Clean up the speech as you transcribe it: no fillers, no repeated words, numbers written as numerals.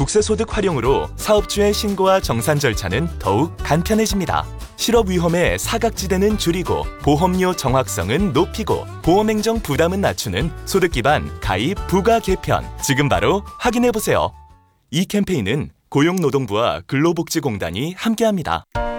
국세소득 활용으로 사업주의 신고와 정산 절차는 더욱 간편해집니다. 실업 위험의 사각지대는 줄이고 보험료 정확성은 높이고 보험행정 부담은 낮추는 소득 기반 가입 부가 개편. 지금 바로 확인해 보세요. 이 캠페인은 고용노동부와 근로복지공단이 함께합니다.